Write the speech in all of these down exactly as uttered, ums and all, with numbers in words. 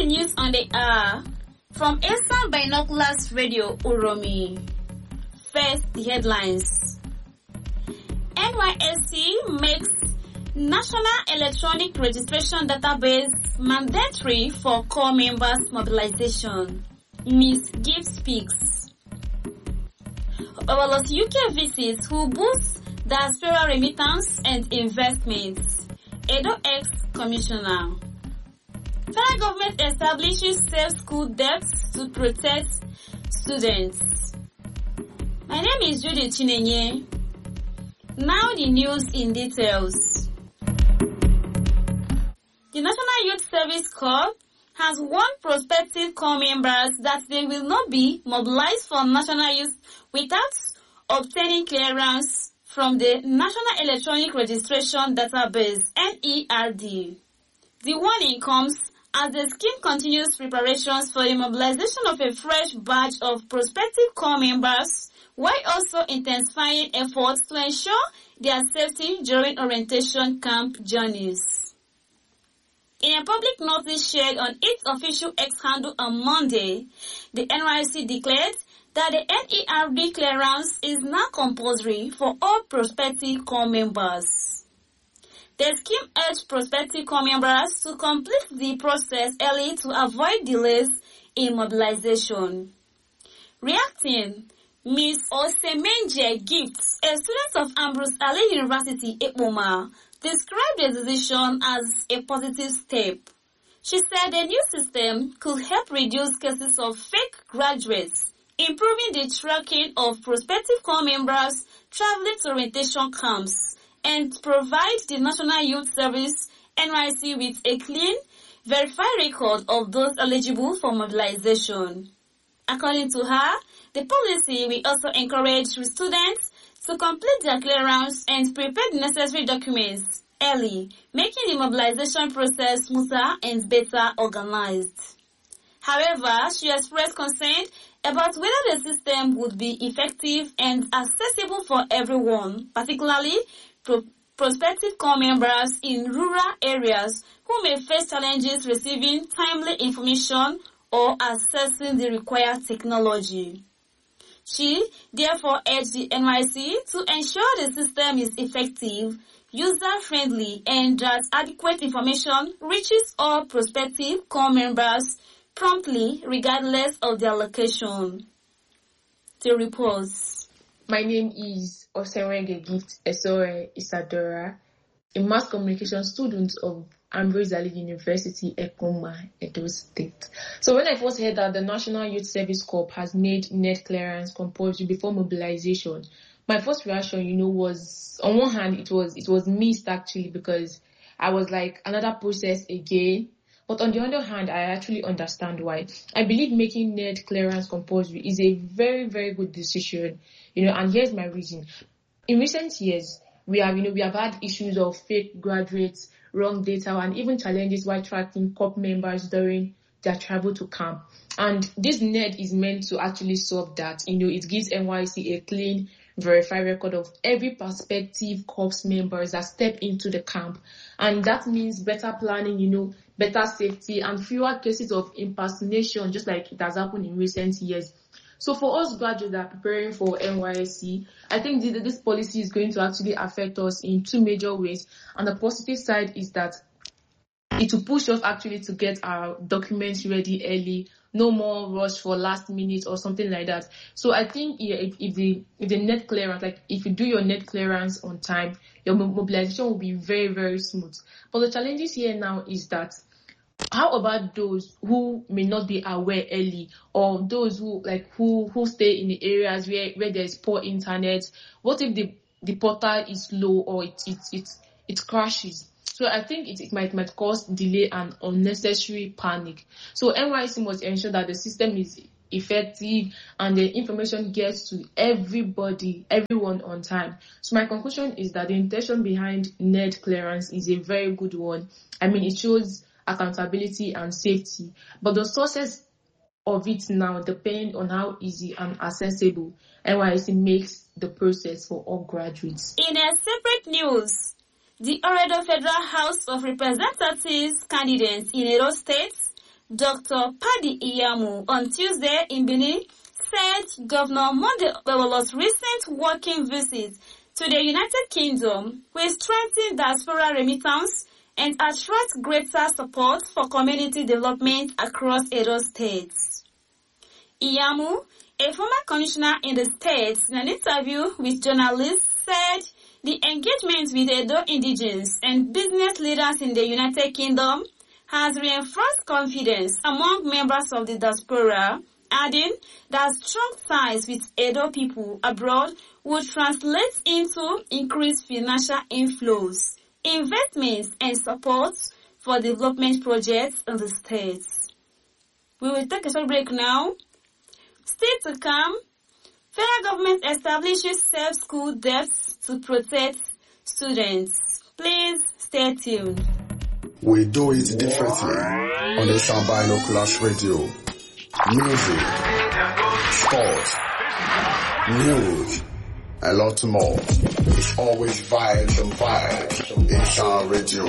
news on the hour from Eastern Binoculars Radio Uromi. First, the headlines. N Y S C makes National Electronic Registration Database mandatory for core members mobilization. Miss Gift speaks. Overlost U K visits who boost diaspora remittance and investments. Edo ex-commissioner. Federal government establishes safe school debts to protect students. My name is Judy Chinenye. Now the news in details. The National Youth Service Corps has warned prospective corps members that they will not be mobilized for national youth without obtaining clearance from the National Electronic Registration Database, N E R D. The warning comes as the scheme continues preparations for the mobilization of a fresh batch of prospective corps members, while also intensifying efforts to ensure their safety during orientation camp journeys. In a public notice shared on its official X handle on Monday, the N Y S C declared that the N E R D clearance is now compulsory for all prospective corps members. The scheme urged prospective corps members to complete the process early to avoid delays in mobilization. Reacting, Miss Osemenje Gifts, a student of Ambrose Ali University, Ekpoma, described the decision as a positive step. She said the new system could help reduce cases of fake graduates, improving the tracking of prospective corps members traveling to orientation camps, and provide the National Youth Service N Y S C with a clean, verified record of those eligible for mobilization. According to her, the policy will also encourage students to complete their clearance and prepare the necessary documents early, making the mobilization process smoother and better organized. However, she expressed concern about whether the system would be effective and accessible for everyone, particularly pro- prospective corps members in rural areas who may face challenges receiving timely information or accessing the required technology. She therefore urged the N Y S C to ensure the system is effective, user-friendly, and that adequate information reaches all prospective corps members promptly, regardless of their location. To report. My name is Osenwenge Gift Esore Isadora, a mass communication student of Ambrose Ali University, Ekpoma, Edo State. So when I first heard that the National Youth Service Corps has made net clearance compulsory before mobilization, my first reaction, you know, was, on one hand, it was it was missed actually, because I was like, another process again. But on the other hand, I actually understand why. I believe making net clearance compulsory is a very, very good decision, you know, and here's my reason. In recent years, we have, you know, we have had issues of fake graduates, wrong data, and even challenges while tracking corps members during their travel to camp. And this net is meant to actually solve that. You know, it gives N Y S C a clean, verified record of every prospective corps members that step into the camp. And that means better planning, you know, better safety, and fewer cases of impersonation, just like it has happened in recent years. So for us graduates that are preparing for N Y S C, I think this, this policy is going to actually affect us in two major ways. And the positive side is that it will push us actually to get our documents ready early, no more rush for last minute or something like that. So I think yeah, if, if the if the net clearance, like if you do your net clearance on time, your mobilization will be very, very smooth. But the challenges here now is that, how about those who may not be aware early, or those who like who who stay in the areas where, where there is poor internet? What if the, the portal is low or it it it, it crashes? So I think it, it might might cause delay and unnecessary panic. So N Y S C must ensure that the system is effective and the information gets to everybody, everyone on time. So my conclusion is that the intention behind net clearance is a very good one. I mean, it shows accountability and safety, but the sources of it now depend on how easy and accessible N Y S C makes the process for all graduates. In a separate news, the Oredo Federal House of Representatives candidates in Edo State Doctor Paddy Iyamu, on Tuesday in Benin, said Governor Monday Okpebholo's recent working visit to the United Kingdom will strengthen diaspora remittance and attract greater support for community development across Edo State. Iyamu, a former commissioner in the state, in an interview with journalists, said the engagement with Edo indigenes and business leaders in the United Kingdom has reinforced confidence among members of the diaspora, adding that strong ties with Edo people abroad would translate into increased financial inflows, investments, and support for development projects in the state. We will take a short break now. Still to come, federal government establishes safe school debts to protect students. Please stay tuned. We do it differently on the Sound Binoculars Radio. Music, sports, news, a lot more. It's always vibes and vibes in Sound Radio.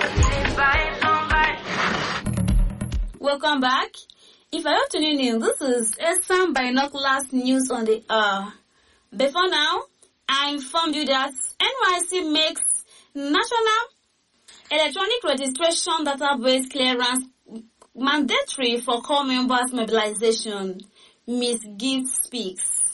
Welcome back. If I don't tuning in, this is Sound Binoculars News on the Hour. Before now, I informed you that N Y C makes National Electronic Registration Database Clearance mandatory for core members mobilization. Miss Gift speaks.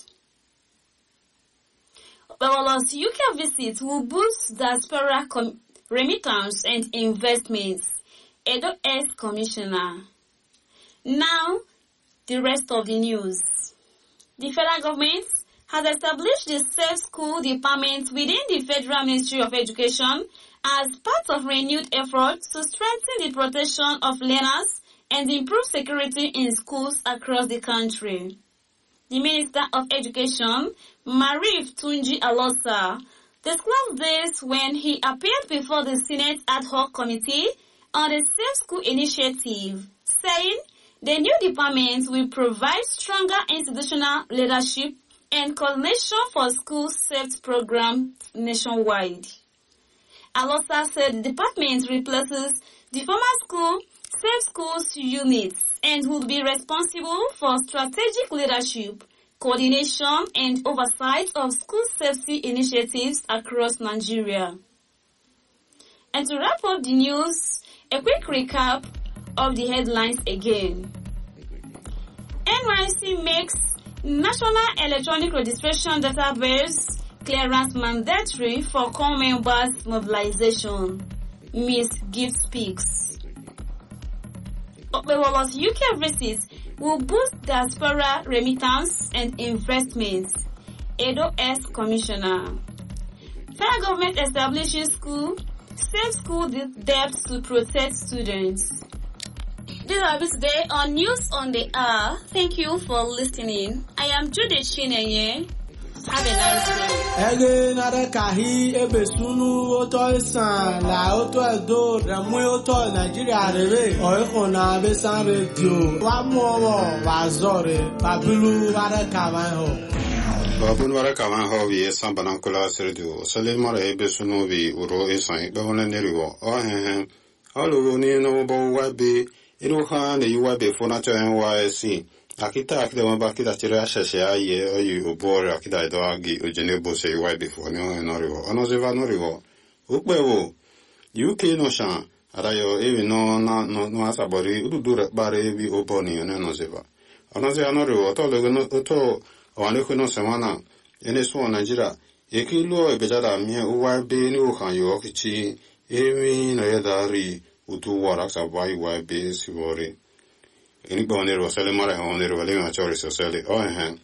Okpebholo's U K visit will boost diaspora com- remittance and investments. Edo S Commissioner. Now, the rest of the news. The federal government has established the Safe School Department within the Federal Ministry of Education as part of renewed efforts to strengthen the protection of learners and improve security in schools across the country. The Minister of Education, Marif Tunji Alosa, disclosed this when he appeared before the Senate Ad Hoc Committee on the Safe School Initiative, saying the new department will provide stronger institutional leadership and coordination for school safety programs nationwide. Alosa said the department replaces the former school Safe Schools units and will be responsible for strategic leadership, coordination, and oversight of school safety initiatives across Nigeria. And to wrap up the news, a quick recap of the headlines again. N Y C makes National Electronic Registration Database Clearance mandatory for core members mobilization. Miss Gift speaks. Okpebholo's U K visit will boost diaspora remittance and investments. Edo S Commissioner. Federal government establishes school, safe school debts to protect students. This will be today on News on the Hour. Thank you for listening. I am Judith Chinenye. Have a nice day. Ege nare kahi ebe sunu oto isan la oto edo remu oto Nigeria rere oiko na besan radio wa mo wa zore babilu ware kawan ho babun ware kawan ho wi Sound Binoculars Radio sele mare ebe sunu bi uro isan be wona neriwo o hen olu ni no bo wa be iro ha ne yuwa be fona to N Y C akita akida maba akida chere ashashe aye oyi obore akida edo agi ojene bo se yuwa be fona no riwo ono zeva no riwo ukpewo U K no shan arayo ewi no na no no asabori ududure bare bi oboni no no zeva ono ze no riwo to le no to wane ko no semana ene so Nigeria ekilo ebejada mi uwa be ni o kan yo kichi ewi no yedari utu wara sabai wa be siwori ini bonero sele mara onero le ma chori so sele o hen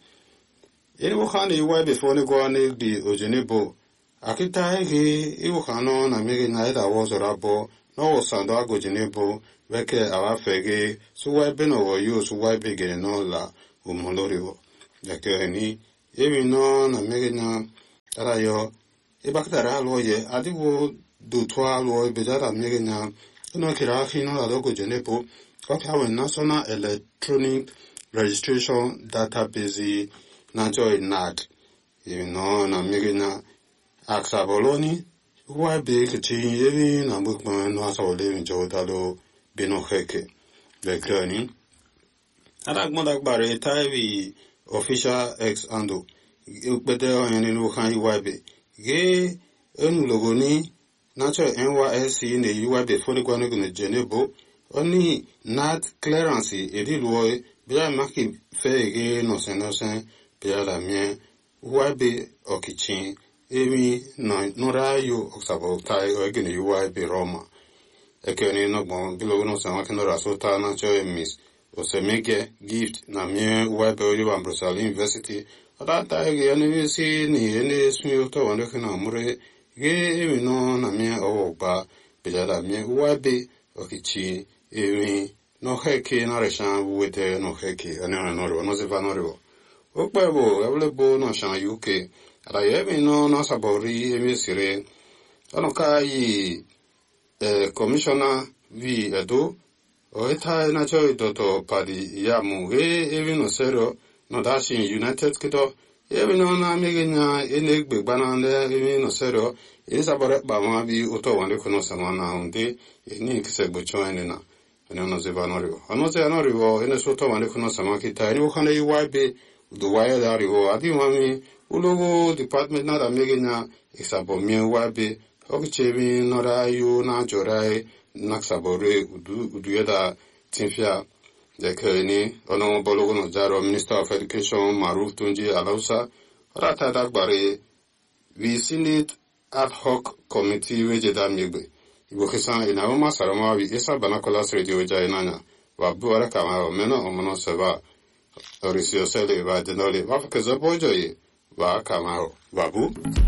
ini wo khani wa be fone go ani di ojenebo akita he iwo khano na mege na ida wo zora bo no sando agojenebo weke awa fege so wa be no wo yo so wa be ge no la o mondoriwo yake ni ewi no na mege na arayo e bakdara loye adiwo do to alo be dara mege na no kira hino la logo jenepo okay National Electronic Registration Database na joy nat you know na migina aksaboloni wa be kiti yevi na bukman no asole njo dalo bino heke Bekani. Adagmadagbare Taiwi official ex ando. Ukbede ohene no kan iwabe. Ge enu logoni nacho N Y S C ne iwabe foni kwano gune jenebo. Oni nad clearance edi luoy bia maki fege no senosen bia la mien iwabe okichin emi no norayo oksabo tai ogene iwabe Roma. Ekeni no bon bilogo no sama kendo rasota nacho emis. Osemeke gift na mien iwabe oliwa Brussels University. Adata ege ane si ni ene smiyoto wande kena mure ge emi no na mien oba bia la mien iwabe okichi emi no heke na reshan wete no heke ane na noriwo no ziva noriwo okpebo eblebo no shan U K ala emi no na sabori emi sire ano ka yi eh, commissioner vi edo o eta na cho doto padi ya mu he emi no sero no dashin United kido emi no na megenya ene gbegba na le emi no sero eni sabore ba ma bi oto wande kono sama na unde eni kisegbo cho eni na ano ziva noriwo ano ze noriwo ene soto wande kono sama kita eni okane iwabe do waya dariwo adi mami ulogo department na da megenya isabo mi wabe okichemi nora yu na jorai naksabore udu uduyeda tinfia dekeni ono bologo no jaro Minister of Education Maruf Tunji Alausa rata dagbare we Senate ad hoc committee wejeda migbe ibokisan ina uma sarama wi isa banakola radio jainanya wa buara kama meno omono seba orisio sele ba denole wa fkezo bojoye wa kama babu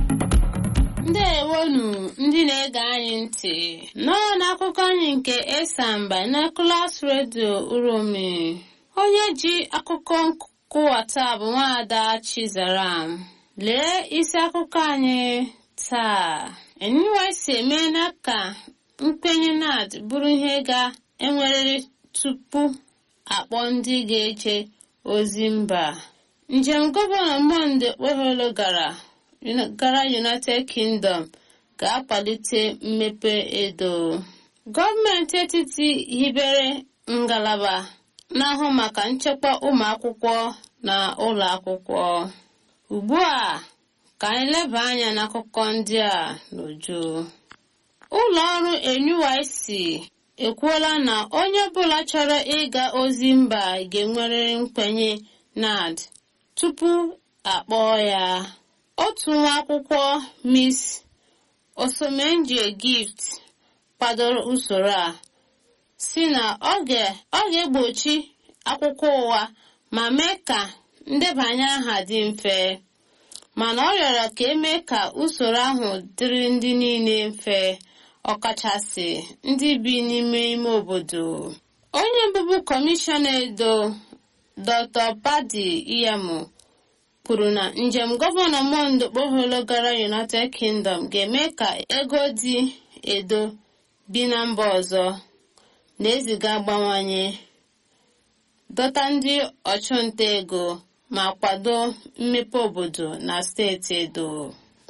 ndewonu ndị na-ege anyị ntị nọ n'akụkọ anyị nke Esan Binoculars Radio Uromi. Onye ji akụkọ nkụwa taa bụ Nwaada Chizaram. Lee isi akụkọ anyị taa. N Y S C emeela ka nkwenye N A D bụrụ ihe ga-enwerịrị tupu akpọ ndị ga-eje ozi mba. Njem gọvanọ Monde Okpeholo gara gara United Kingdom ga-akwalite mmepe edo. Gọọmenti etiti hibere ngalaba na-ahụ maka nchekwa ụmụ akwụkwọ na ụlọ akwụkwọ. Ugbu a ka anyị leba anya n'akụkọ ndị a n'uju. Ụlọ ọrụ N Y S C ekwuola na onye ọbụla chọrọ ịga ozi mba ga-enwerịrị nkwenye N A D tupu akpọọ ya. Otu nwa akwụkwọ Miss Osomenje Gift kwadoro usoro a si na ọ ga-egbochi akwụkwọ ụwa ma mee ka ndebanye aha dị mfe, mana ọ rịọrọ ka eme ka usoro ahụ dịrị ndị niile mfe, ọkachasị ndị bi n'ime ime obodo. Onye bụbu kọmishọna edo Doctor Paddy Iyamu kwuru na njem gọvanọ Monde Okpeholo gara United Kingdom ga-eme ka ego dị edo bi na mba ọzọ na-eziga gbawanye, dọta ndị ọchụnta ego ma kwado mmepe obodo na steeti Edo.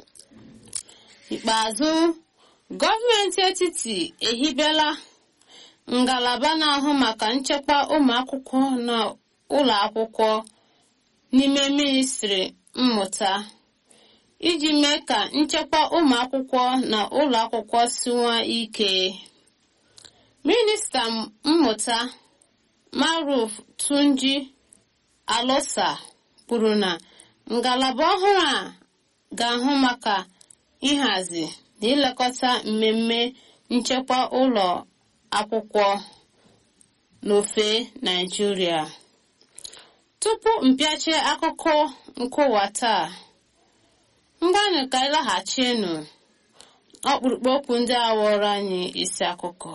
Ikpeazụ, gọọmenti etiti ehibela ngalaba na-ahụ maka nchekwa ụmụ akwụkwọ na ụlọ akwụkwọ n'ime ministri mmụta iji mee ka nchekwa ụmụ akwụkwọ na ụlọ akwụkwọ siwa ike. Minista mmụta Maruf Tunji Alosa kwuru na ngalaba ọhụrụ a ga-ahụ maka ịhazi na ilekọta mmemme nchekwa ụlọ akwụkwọ n'ofe Nigeria. Tupu mpịache akụkọ nkụwa taa, ngwanụ ka ịlaghachienụ ọkpụrụkpụ okwu ndị a wọrọ anyị isi akụkọ.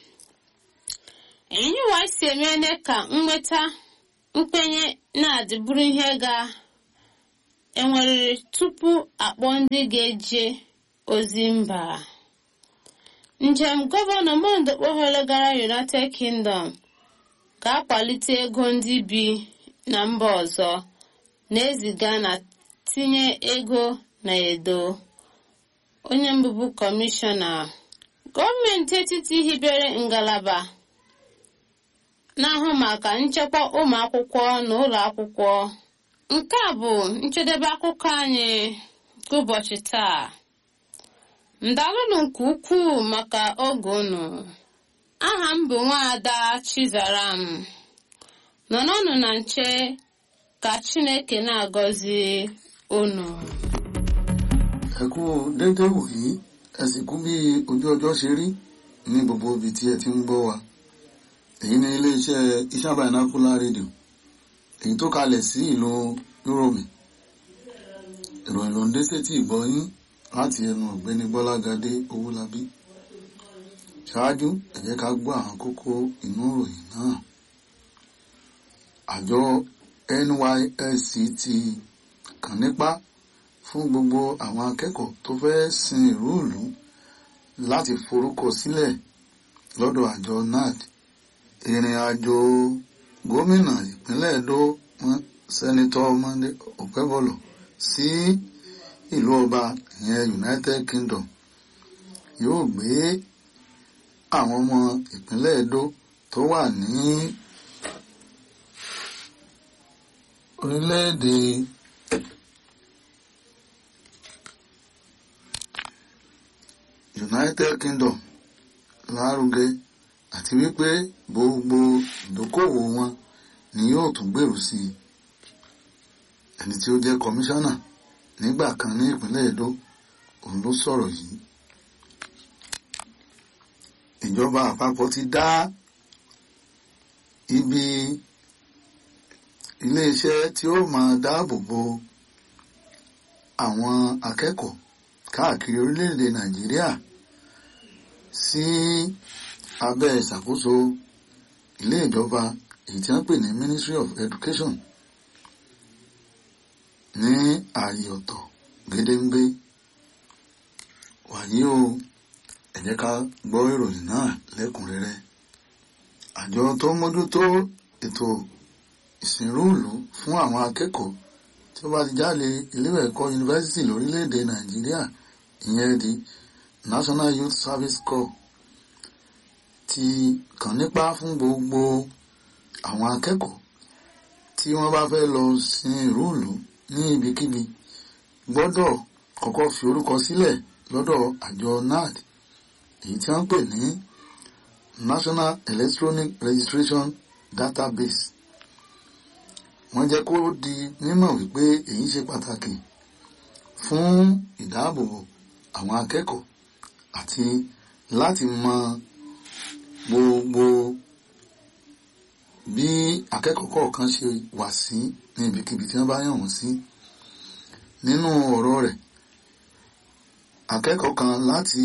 N Y S C emeela ka nnweta nkwenye N A D bụrụ ihe ga-enwerịrị tupu akpọ ndị ga-eje ozi mba. Njem gọvanọ Monde Okpeholo gara United Kingdom ga-akwalite ego ndị bi na mba ọzọ na-eziga na tinye ego na edo. Onye mbụbu kọmishọna gọọmenti etiti hibere ngalaba na-ahụ maka nchekwa ụmụ akwụkwọ na ụlọ akwụkwọ. Nke a bụ njedebe akụkọ anyị nke ụbọchị taa. Ndalụnụ nke ukwuu maka oge unu. Aha m bụ Nwaada Chizaram. Nọnọnụ na nche ka Chineke na-agọzi unu. Ẹ kú dédé wòyí, ẹ sì kú bí ojú ọjọ́ ṣe rí ní gbogbo ibi tí ẹ ti ń gbọ́ wa. Èyí ni iléeṣẹ́ Isan Binocular Radio, èyí tó kalẹ̀ sí ìlú Yúróòmù. Ìròyìn ló ń dé sétí ìgbọ́ yín láti ẹnu ọ̀gbẹ́ni Gbọ́lágadé Owólabí. Ṣáájú, ẹ jẹ́ ká gbọ́ àwọn kókó inú ìròyìn náà. Àjọ N Y S C ti kàn nípá fún gbogbo àwọn akẹ́kọ̀ọ́ tó fẹ́ sin ìlú ìlú láti forúkọ sílẹ̀ lọ́dọ̀ àjọ N A D. Ìrìn àjò gómìnà ìpínlẹ̀ Èdó Sẹ́nitọ́ Monday Okpebholo sí ìlú ọba ìyẹn United Kingdom yóò gbé àwọn ọmọ ìpínlẹ̀ Èdó tó wà ní orílẹ̀-èdè United Kingdom lárugẹ àti wípé gbogbo ìdókòwò wọn ni yóò tún gbèrú sí i. Ẹni tí ó jẹ́ kọmíṣánná nígbà kan ní ìpínlẹ̀ Èdó òun ló sọ̀rọ̀ yìí. Ìjọba àpapọ̀ ti dá ibi iléeṣẹ́ tí ó máa dáàbò bo àwọn akẹ́kọ̀ọ́ káàkiri orílẹ̀-èdè Nàìjíríà sí abẹ́ ìṣàkóso ilé ìjọba èyí tí wọ́n pè ní Ministry of Education ní ààyè ọ̀tọ̀ gédéǹgbé. Wàyí o, ẹ jẹ́ ká gbọ́ ìròyìn náà lẹ́kùnrẹ́rẹ́. Àjọ tó ń mójútó ètò ìsìnrúùlú fún àwọn akẹ́kọ̀ọ́ tí ó bá ti jáde iléèwé ẹ̀kọ́ yunifásitì lórílẹ̀‐èdè Nàìjíríà, ìyẹn di National Youth Service Corps, ti kàn nípá fún gbogbo àwọn akẹ́kọ̀ọ́ tí wọ́n bá fẹ́ lọ sin ìrúùlú ní ibikíbi gbọ́dọ̀ kọ́kọ́ fi orúkọ sílẹ̀ lọ́dọ̀ àjọ N A D, èyí tí wọ́n pè ní National Electronic Registration Database. Wọ́n jẹ́ kó di mímọ̀ wípé èyí ṣe pàtàkì fún ìdáàbòbò àwọn akẹ́kọ̀ọ́ àti láti mọ gbogbo bí akẹ́kọ̀ọ́ kọ̀ọ̀kan ṣe wà sí ní ibikíbi tí wọ́n bá yàn wọ́n sí. Nínú ọ̀rọ̀ rẹ̀, akẹ́kọ̀ọ́ kan láti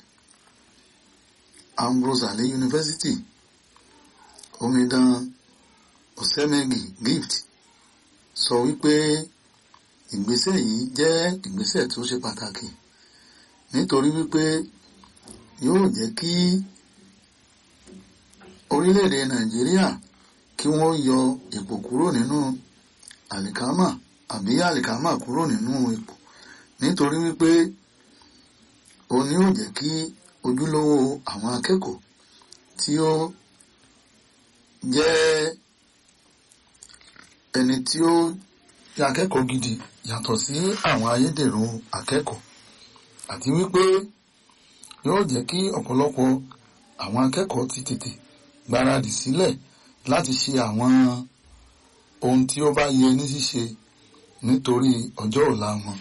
Ambrose Ali University, Omidan Osemegi Gift, sọ wípé ìgbésẹ̀ yìí jẹ́ ìgbésẹ̀ tó ṣe pàtàkì nítorí wípé yóò jẹ́ kí orílẹ̀-èdè Nàìjíríà kí wọ́n yọ epo kúrò nínú àlìkámà àbí àlìkámà kúrò nínú epo, nítorí wípé òun ni yóò jẹ́ kí ojúlówó àwọn akẹ́kọ̀ọ́ tí ó jẹ́ ẹni tí ó jẹ́ akẹ́kọ̀ọ́ gidi yàtọ̀ sí àwọn ayédèrú akẹ́kọ̀ọ́, àti wípé yóò jẹ́ kí ọ̀pọ̀lọpọ̀ àwọn akẹ́kọ̀ọ́ ti tètè gbáradì sílẹ̀ láti ṣe àwọn ohun tí ó bá yẹ ní ṣíṣe nítorí ọjọ́ ọ̀la wọn.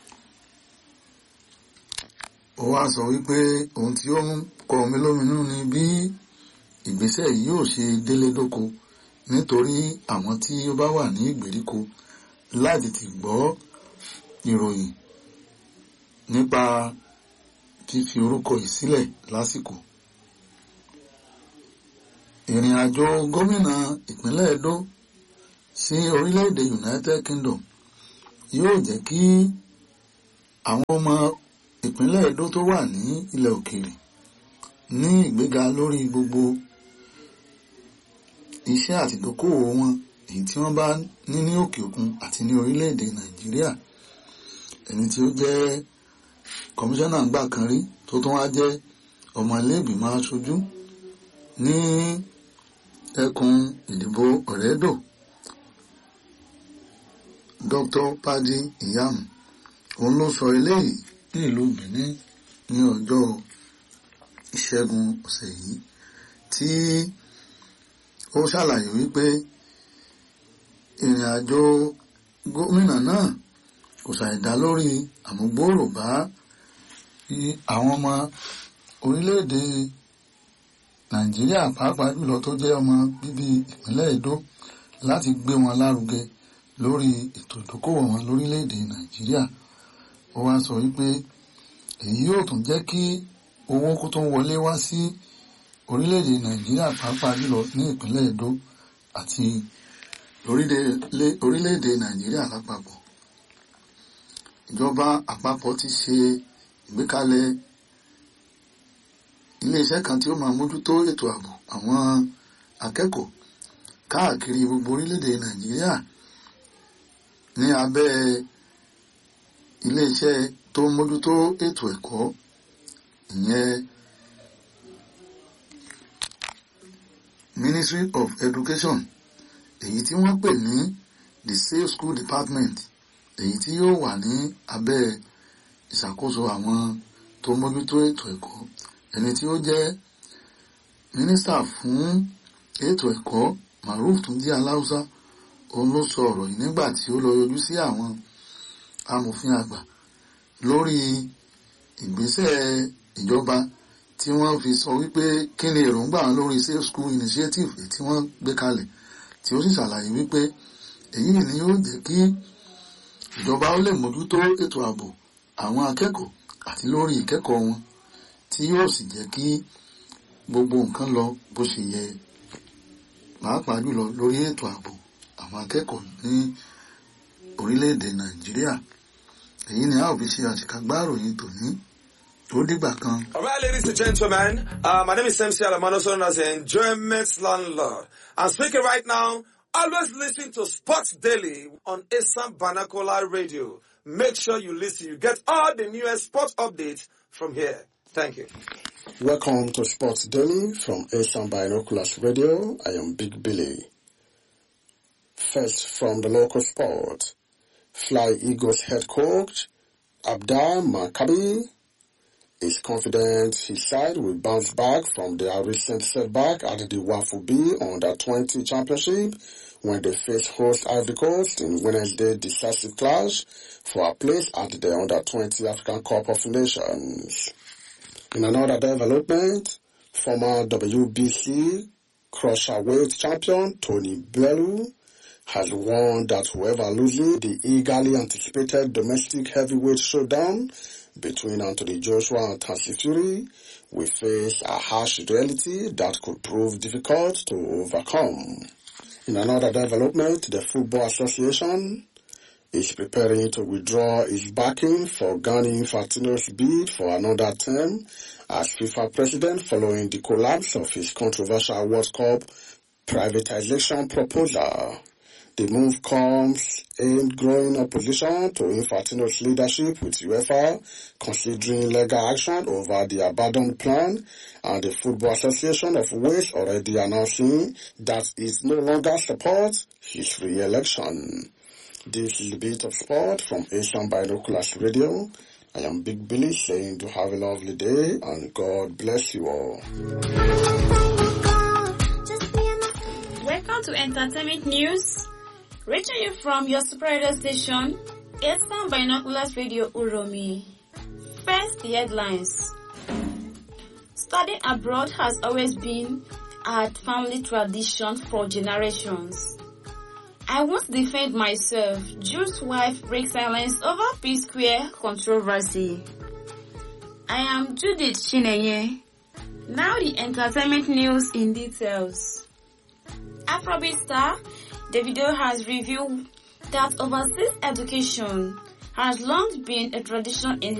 Ó wá sọ wípé ohun tí ó ń kọ mí lóminú ni bí ìgbésẹ̀ yìí yóò ṣe délé dóko, nítorí àwọn tí ó bá wà ní ìgbèríko láti ti gbọ́ ìròyìn nípa fífi orúkọ yìí sílẹ̀ lásìkò. Ìrìn àjò gómìnà ìpínlẹ̀ Èdó sí orílẹ̀-èdè United Kingdom yóò jẹ́ kí àwọn ọmọ ìpínlẹ̀ Èdó tó wà ní ilẹ̀ òkèèrè ní ìgbéga lórí gbogbo iṣẹ́ àti ìdókòwò wọn èyí tí wọ́n bá ní ní òkè òkun àti ní orílẹ̀-èdè Nàìjíríà. Ẹni tí ó jẹ́ kọmíṣánná gbà kan rí tó tún wá jẹ́ ọmọ ilé ìgbìmọ̀ aṣojú ní ẹkùn ìdìbò ọ̀rẹ́dò Doctor Padi Iyamu òun ló sọ eléyìí ní ìlú Benin ní ọjọ́ ìṣẹ́gun ọ̀sẹ̀ yìí tí ó ṣàlàyé wípé ìrìn àjò gómìnà náà kò ṣàìdá lórí àmúgbòòrò bá àwọn ọmọ orílẹ̀-èdè Nàìjíríà pàápàá jùlọ tó jẹ́ ọmọ bíbí ìpínlẹ̀ Edo láti gbé wọn lárugẹ lórí ètò ìdókòwò wọn lórílẹ̀-èdè Nàìjíríà. Ó wá sọ wípé èyí yóò tún jẹ́ kí owó kó tó wọlé wá sí orílẹ̀-èdè Nàìjíríà pàápàá jùlọ ní ìpínlẹ̀ Edo àti orílẹ̀-èdè Nàìjíríà lápapọ̀. Ìjọba àpapọ̀ ti ṣe ìgbékalẹ̀ iléeṣẹ́ kan tí ó máa mójútó ètò ààbò àwọn akẹ́kọ̀ọ́ káàkiri gbogbo orílẹ̀-èdè Nàìjíríà ní abẹ́ iléeṣẹ́ tó mójútó ètò ẹ̀kọ́ ìyẹn Ministry of Education, èyí tí wọ́n pè ní the Safe School Department, èyí tí yóò wà ní abẹ́ ìṣàkóso àwọn tó mójútó ètò ẹ̀kọ́. Ẹni tí ó jẹ́ mínísítà fún ètò ẹ̀kọ́ Maruf Tunji Alausa òun ló sọ ọ̀rọ̀ yìí nígbà tí ó lọ yọjú sí àwọn amòfin àgbà lórí ìgbésẹ̀ ìjọba tí wọ́n fi sọ wípé kí ni èròǹgbà lórí Safe School Initiative tí wọ́n gbé kalẹ̀, tí ó sì ṣàlàyé wípé èyí ni yóò jẹ́ kí ìjọba ó lè mójútó ètò ààbò àwọn akẹ́kọ̀ọ́ àti lórí ìkẹ́kọ̀ọ́ wọn, tí yóò sì jẹ́ kí gbogbo nǹkan lọ bó ṣe yẹ pàápàá jùlọ lórí ètò ààbò àwọn akẹ́kọ̀ọ́ ní orílẹ̀-èdè Nàìjíríà. Èyí ni a ò fi ṣe àṣìkàgbá ìròyìn tòní. Ó dìgbà kan. All right, ladies and gentlemen, uh, my name is M C Alamano, known as the Enjoyment Landlord. I'm speaking right now. Always listen to Sports Daily on Asam Banakola Radio. Make sure you listen. You get all the newest sports updates from here. Thank you. Welcome to Sports Daily from Asam Binoculars Radio. I am Big Billy. First from the local sport. Fly Eagles head coach Abdul Makabi is confident his side will bounce back from their recent setback at the Wafu B Under twenty Championship when they face host Ivory Coast in Wednesday's decisive clash for a place at the Under twenty African Cup of Nations. In another development, former W B C cruiserweight champion Tony Bellew has warned that whoever loses the eagerly anticipated domestic heavyweight showdown between Anthony Joshua and Tyson Fury will face a harsh reality that could prove difficult to overcome. In another development, the Football Association is preparing to withdraw its backing for Gianni Infantino's bid for another term as FIFA president following the collapse of his controversial World Cup privatization proposal. The move comes in growing opposition to Infantino's leadership with UEFA considering legal action over the abandoned plan and the Football Association of Wales already announcing that it no longer supports his re-election. This is the bit of sport from Asian Binoculars Radio. I am Big Billy saying to have a lovely day and God bless you all. Welcome to Entertainment News. Reaching you from your super radio station, Asian Binoculars Radio Uromi. First, the headlines. Studying abroad has always been a family tradition for generations. I won't defend myself. Jude's wife breaks silence over P-Square controversy. I am Judith Chinenye. Now the entertainment news in details. Afrobeat star Davido has revealed that overseas education has long been a tradition in his